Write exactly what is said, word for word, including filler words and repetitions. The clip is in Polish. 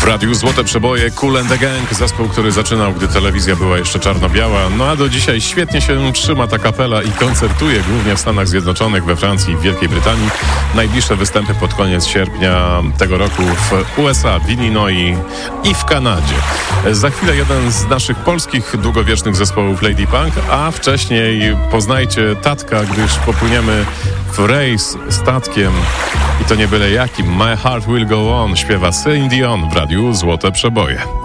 W radiu Złote Przeboje, Kool and the Gang, zespół, który zaczynał, gdy telewizja była jeszcze czarno-biała. No a do dzisiaj świetnie się trzyma ta kapela i koncertuje głównie w Stanach Zjednoczonych, we Francji i w Wielkiej Brytanii. Najbliższe występy pod koniec sierpnia tego roku w U S A, w Illinois i w Kanadzie. Za chwilę jeden z naszych polskich długowiecznych zespołów Lady Punk, a wcześniej poznajcie Tatka, gdyż popłyniemy w rejs statkiem i to nie byle jakim. My Heart Will Go On śpiewa Celine Dion w radiu Złote Przeboje.